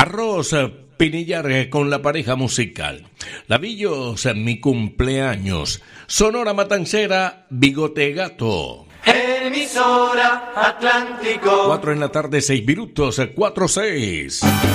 Arroz Pinillar con la pareja musical. Lavillos, mi cumpleaños. Sonora Matancera, Bigote Gato. Emisora Atlántico. 4 en la tarde, 6 minutos, 4-6.